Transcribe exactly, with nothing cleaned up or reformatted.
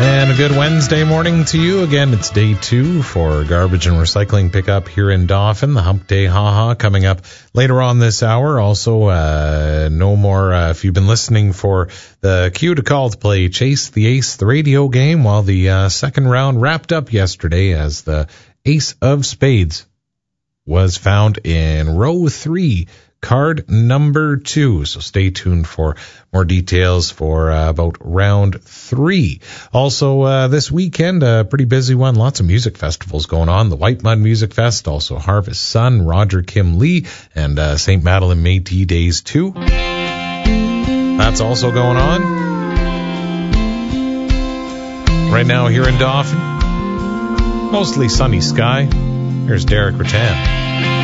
And a good Wednesday morning to you. Again, it's day two for garbage and recycling pickup here in Dauphin. The Hump Day Ha-Ha coming up later on this hour. Also, uh, no more, uh, if you've been listening for the cue to call to play Chase the Ace, the radio game, while the uh, second round wrapped up yesterday as the Ace of Spades was found in row three, card number two. So stay tuned for more details for uh, about round three. Also, uh, this weekend, a pretty busy one. Lots of music festivals going on. The White Mud Music Fest, also Harvest Sun, Roger Kim Lee, and uh, Saint Madeleine Métis Days too. That's also going on. Right now here in Dauphin, mostly sunny sky. Here's Derek Rattan.